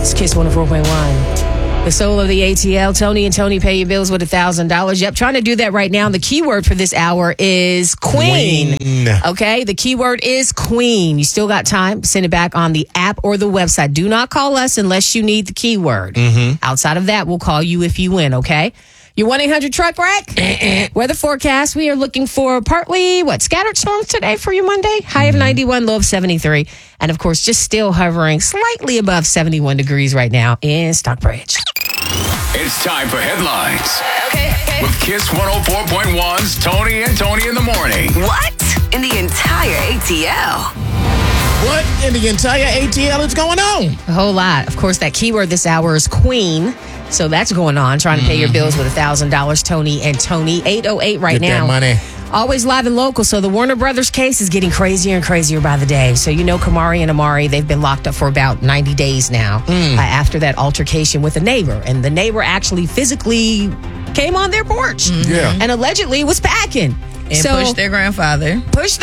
It's Kiss 104.1. The soul of the ATL, Tony and Tony pay your bills with $1,000. Yep, trying to do that right now. The keyword for this hour is queen. Okay, the keyword is queen. You still got time. Send it back on the app or the website. Do not call us unless you need the keyword. Outside of that, we'll call you if you win, okay? Your 1-800 truck wreck. Weather forecast. We are looking for partly, scattered storms today for you Monday. High of 91, low of 73. And of course, just still hovering slightly above 71 degrees right now in Stockbridge. It's time for headlines. Okay. With Kiss 104.1's Tony and Tony in the morning. What in the entire ATL? What in the entire ATL is going on? A whole lot. Of course, that keyword this hour is queen. So that's going on. Trying to pay your bills with $1,000. Tony and Tony. 808 right Get now. that money. Always live and local. So the Warner Brothers case is getting crazier and crazier by the day. So you know Kamari and Amari, they've been locked up for about 90 days now after that altercation with a neighbor. And the neighbor actually physically came on their porch and allegedly was packing. And pushed their grandfather.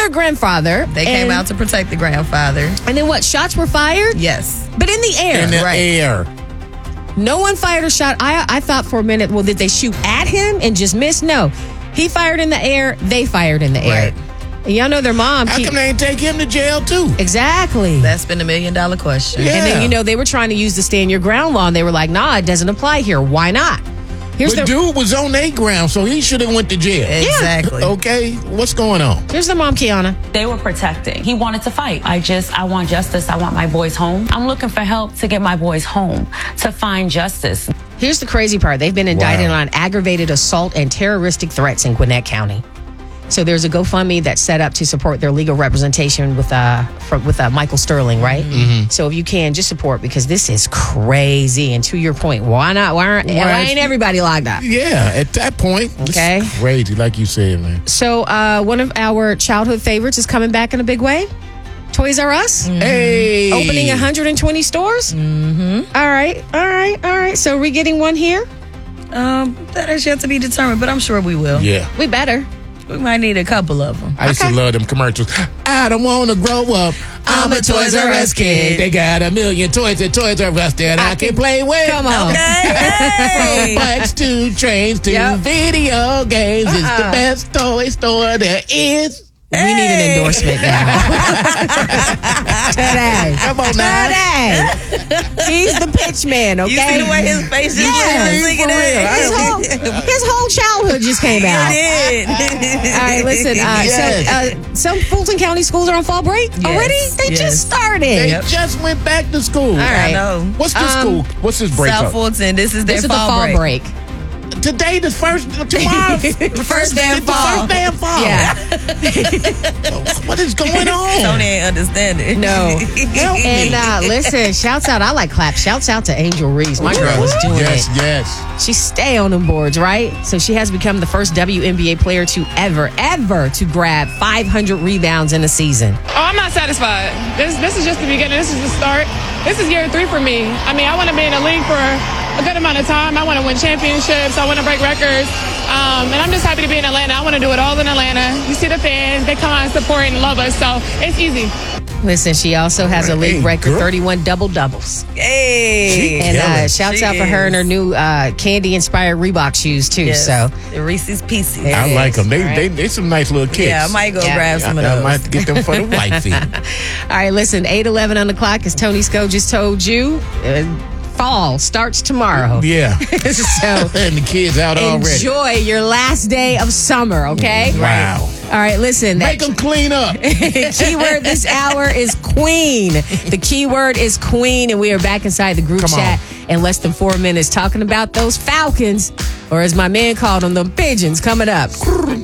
They came out to protect the grandfather. And then what? Shots were fired? Yes. But in the air. In the air. No one fired a shot. I thought for a minute, well, did they shoot at him and just miss? No. He fired in the air. They fired in the air. And y'all know their mom. How come they didn't take him to jail, too? Exactly. That's been $1 million question. Yeah. And then, they were trying to use the stand your ground law, and they were like, nah, it doesn't apply here. Why not? But dude was on their ground, so he should have went to jail. Exactly. Okay, what's going on? Here's the mom, Kiana. They were protecting. He wanted to fight. I want justice. I want my boys home. I'm looking for help to get my boys home, to find justice. Here's the crazy part. They've been indicted on aggravated assault and terroristic threats in Gwinnett County. So there's a GoFundMe that's set up to support their legal representation with Michael Sterling, right? So if you can, just support, because this is crazy. And to your point, why not? Why ain't everybody locked up? Yeah, at that point, Okay. it's crazy, like you said, man. So one of our childhood favorites is coming back in a big way. Toys R Us. Hey. Opening 120 stores. All right. So are we getting one here? That is yet to be determined, but I'm sure we will. Yeah. We better. We might need a couple of them. I used to love them commercials. I don't want to grow up. I'm a Toys R Us kid. They got 1 million toys at Toys R Us that I can play with. Come on. Okay. From bikes to trains to video games. It's the best toy store there is. We need an endorsement now. Today. Come on now. Today. He's the pitch man, okay? You see the way his face is for real. His whole childhood just came out. It did. All right, listen. So some Fulton County schools are on fall break already? They just started. They just went back to school. All right. I know. What's the school? What's this break South up? Fulton, this is their This is the fall break. Today, the first, tomorrow. The first day of The fall. first day of fall. Yeah. What is going on? Tony ain't understanding. No. And listen, shouts out. I like clap. Shouts out to Angel Reese. My girl is doing it. Yes. She stay on them boards, right? So she has become the first WNBA player to ever to grab 500 rebounds in a season. Oh, I'm not satisfied. This is just the beginning. This is the start. This is year 3 for me. I mean, I want to be in the league for a good amount of time. I want to win championships. I want to break records. And I'm just happy to be in Atlanta. I want to do it all in Atlanta. You see the fans. They come out and support and love us. So it's easy. Listen, she also has a league record, 31 double-doubles. Hey. And shouts out for her and her new candy-inspired Reebok shoes, too. Yes. So The Reese's Pieces. I like them. They some nice little kicks. Yeah, I might go grab some of I those. might have to get them for the wifey. All right, listen, 8:11 on the clock, as Tony Sco just told you. Fall starts tomorrow. Yeah. So And the kids out already. enjoy your last day of summer, okay? Wow. All right, listen. Make them clean up. Keyword this hour is queen. The keyword is queen, and we are back inside the group chat in less than 4 minutes talking about those Falcons, or as my man called them, the pigeons coming up.